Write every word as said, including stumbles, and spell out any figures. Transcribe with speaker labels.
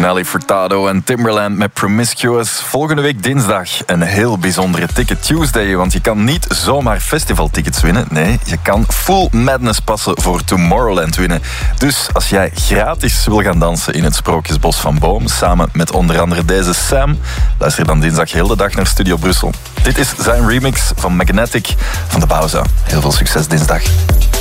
Speaker 1: Nelly Furtado en Timbaland met Promiscuous. Volgende week dinsdag een heel bijzondere Ticket Tuesday, want je kan niet zomaar festivaltickets winnen. Nee, je kan Full Madness passen voor Tomorrowland winnen. Dus als jij gratis wil gaan dansen in het Sprookjesbos van Boom, samen met onder andere deze Sam, luister dan dinsdag heel de dag naar Studio Brussel. Dit is zijn remix van Magnetic van de Bauza. Heel veel succes dinsdag.